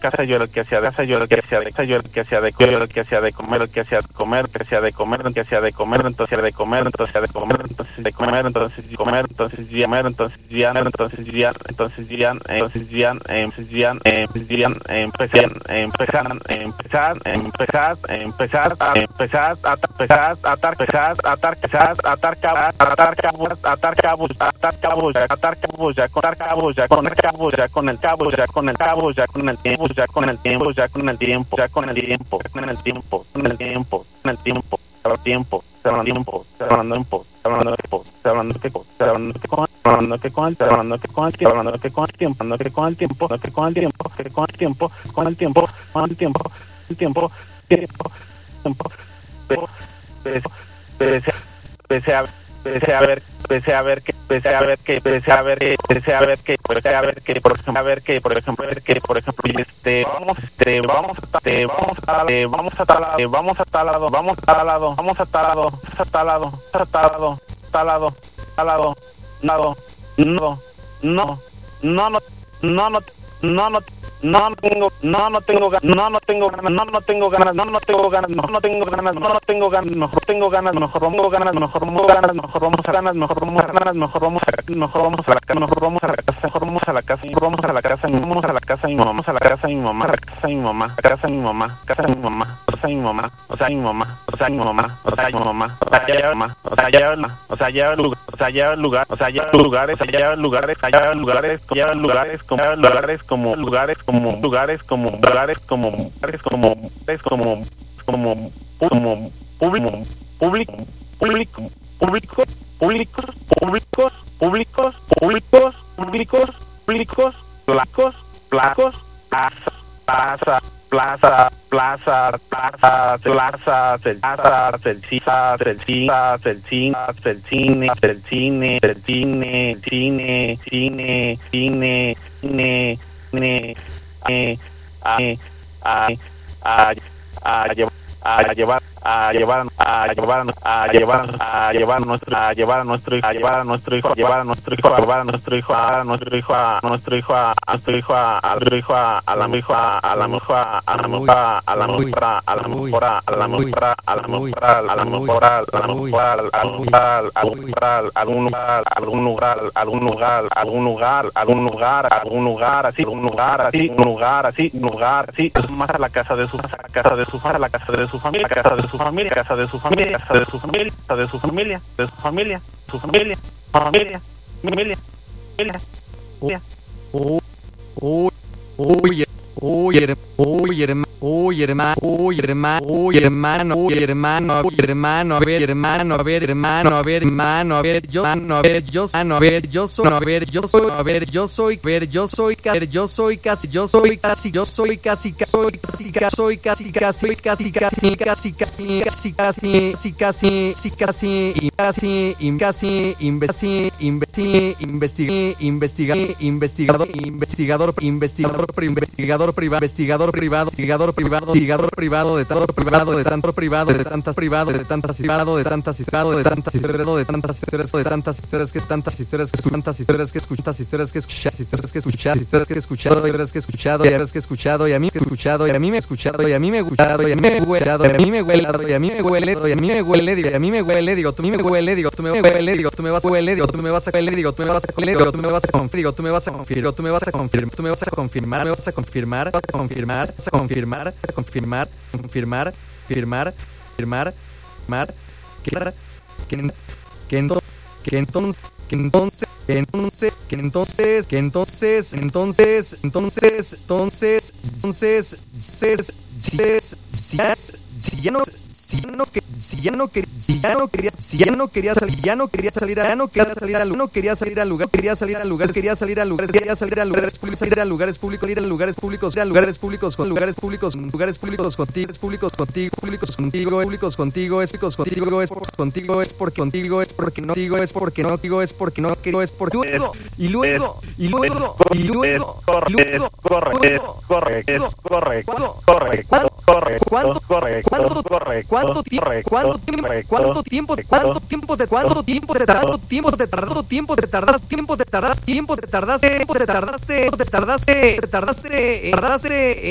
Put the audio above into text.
casa, yo lo que hacía de casa, yo lo que hacía de casa, yo lo que hacía de comer, yo lo que hacía de comer, lo que hacía de comer, que hacía de comer, lo que hacía de comer, entonces de comer, entonces de comer, entonces de comer, entonces de comer, entonces ya comer, entonces ya entonces ya entonces ya entonces ya empezar te tardaste